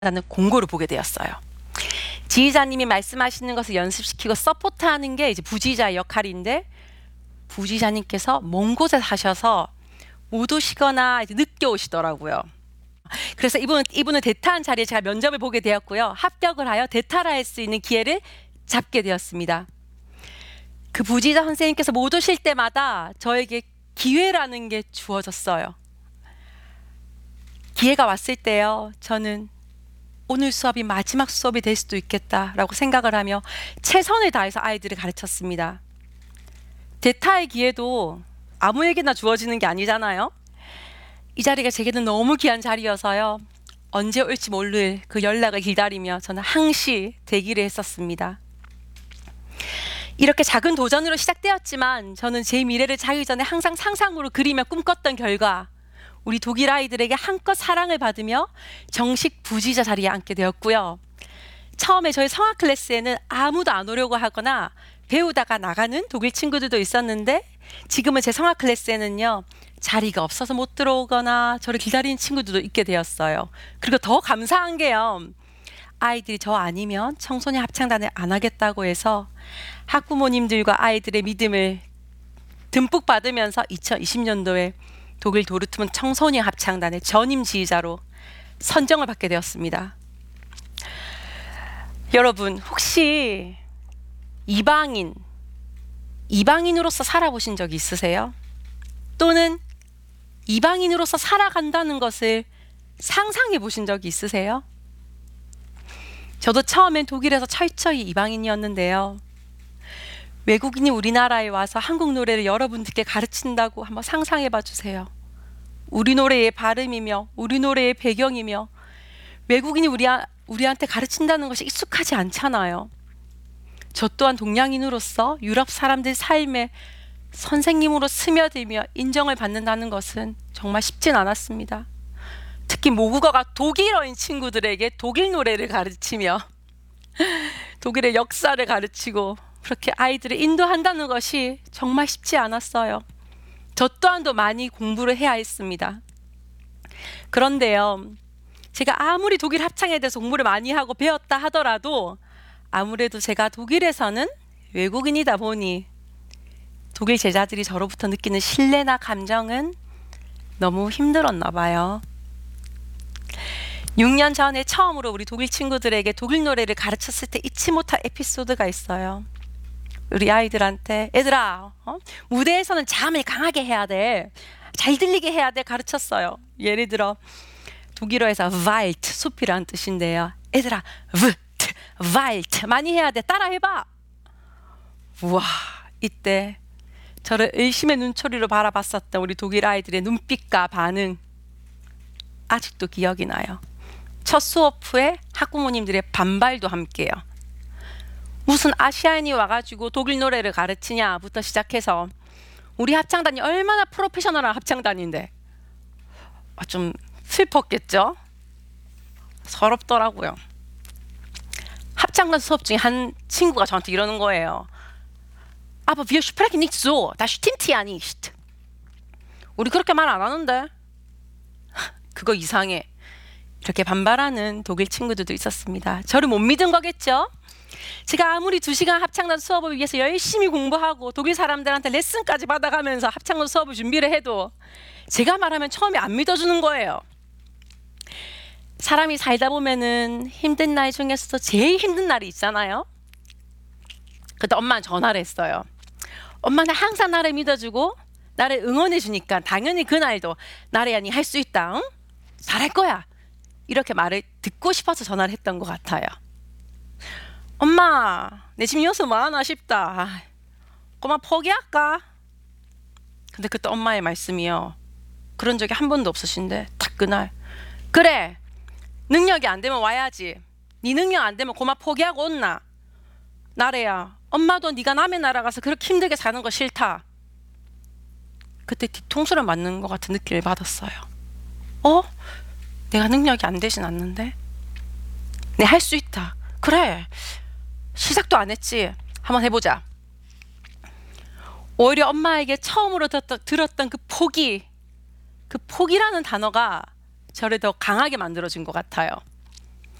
라는 공고를 보게 되었어요. 지휘자님이 말씀하시는 것을 연습시키고 서포트하는 게 이제 부지휘자의 역할인데, 부지휘자님께서 먼 곳에 사셔서 못 오시거나 이제 늦게 오시더라고요. 그래서 이분은 대타한 자리에 제가 면접을 보게 되었고요. 합격을 하여 대타를 할 수 있는 기회를 잡게 되었습니다. 그 부지휘자 선생님께서 못 오실 때마다 저에게 기회라는 게 주어졌어요. 기회가 왔을 때요, 저는 오늘 수업이 마지막 수업이 될 수도 있겠다라고 생각을 하며 최선을 다해서 아이들을 가르쳤습니다. 대타의 기회도 아무에게나 주어지는 게 아니잖아요. 이 자리가 제게는 너무 귀한 자리여서요, 언제 올지 모를 그 연락을 기다리며 저는 항시 대기를 했었습니다. 이렇게 작은 도전으로 시작되었지만 저는 제 미래를 자기 전에 항상 상상으로 그리며 꿈꿨던 결과 우리 독일 아이들에게 한껏 사랑을 받으며 정식 부지휘자 자리에 앉게 되었고요. 처음에 저희 성악 클래스에는 아무도 안 오려고 하거나 배우다가 나가는 독일 친구들도 있었는데, 지금은 제 성악 클래스에는요, 자리가 없어서 못 들어오거나 저를 기다리는 친구들도 있게 되었어요. 그리고 더 감사한 게요, 아이들이 저 아니면 청소년 합창단을 안 하겠다고 해서 학부모님들과 아이들의 믿음을 듬뿍 받으면서 2020년도에 독일 도르트문트 청소년 합창단의 전임 지휘자로 선정을 받게 되었습니다. 여러분, 혹시 이방인으로서 살아보신 적이 있으세요? 또는 이방인으로서 살아간다는 것을 상상해 보신 적이 있으세요? 저도 처음엔 독일에서 철저히 이방인이었는데요, 외국인이 우리나라에 와서 한국 노래를 여러분들께 가르친다고 한번 상상해 봐 주세요. 우리 노래의 발음이며 우리 노래의 배경이며 외국인이 우리한테 가르친다는 것이 익숙하지 않잖아요. 저 또한 동양인으로서 유럽 사람들 삶에 선생님으로 스며들며 인정을 받는다는 것은 정말 쉽진 않았습니다. 특히 모국어가 독일어인 친구들에게 독일 노래를 가르치며 독일의 역사를 가르치고 그렇게 아이들을 인도한다는 것이 정말 쉽지 않았어요. 저 또한도 많이 공부를 해야 했습니다. 그런데요, 제가 아무리 독일 합창에 대해서 공부를 많이 하고 배웠다 하더라도 아무래도 제가 독일에서는 외국인이다 보니 독일 제자들이 저로부터 느끼는 신뢰나 감정은 너무 힘들었나 봐요. 6년 전에 처음으로 우리 독일 친구들에게 독일 노래를 가르쳤을 때 잊지 못할 에피소드가 있어요. 우리 아이들한테, 얘들아, 무대에서는 잠을 강하게 해야 돼, 잘 들리게 해야 돼 가르쳤어요. 예를 들어 독일어에서 Wald, 숲이라는 뜻인데요, 얘들아, Wald 많이 해야 돼, 따라 해봐. 우와, 이때 저를 의심의 눈초리로 바라봤었던 우리 독일 아이들의 눈빛과 반응 아직도 기억이 나요. 첫 수업 후에 학부모님들의 반발도 함께요. 무슨 아시아인이 와가지고 독일 노래를 가르치냐부터 시작해서 우리 합창단이 얼마나 프로페셔널한 합창단인데, 좀 슬펐겠죠? 서럽더라고요. 합창단 수업 중에 한 친구가 저한테 이러는 거예요. Aber wir sprechen nicht so, das stimmt ja nicht. 우리 그렇게 말 안 하는데. 그거 이상해. 이렇게 반발하는 독일 친구들도 있었습니다. 저를 못 믿은 거겠죠? 제가 아무리 2시간 합창단 수업을 위해서 열심히 공부하고 독일 사람들한테 레슨까지 받아가면서 합창단 수업을 준비를 해도 제가 말하면 처음에 안 믿어주는 거예요. 사람이 살다 보면은 힘든 날 중에서도 제일 힘든 날이 있잖아요. 그때 엄마는 전화를 했어요. 엄마는 항상 나를 믿어주고 나를 응원해 주니까 당연히 그날도 나래야, 니 할 수 있다, 응? 잘할 거야, 이렇게 말을 듣고 싶어서 전화를 했던 것 같아요. 엄마, 내 지금 여기서 뭐하나 싶다, 꼬마 포기할까? 근데 그때 엄마의 말씀이요, 그런 적이 한 번도 없으신데 딱 그날, 그래, 능력이 안 되면 와야지, 네 능력 안 되면 꼬마 포기하고 온나? 나래야, 엄마도 네가 남의 나라 가서 그렇게 힘들게 사는 거 싫다. 그때 뒤통수를 맞는 것 같은 느낌을 받았어요. 내가 능력이 안 되진 않는데? 내 할 수 있다. 그래, 시작도 안 했지, 한번 해보자. 오히려 엄마에게 처음으로 들었던 그 포기라는 단어가 저를 더 강하게 만들어준 것 같아요.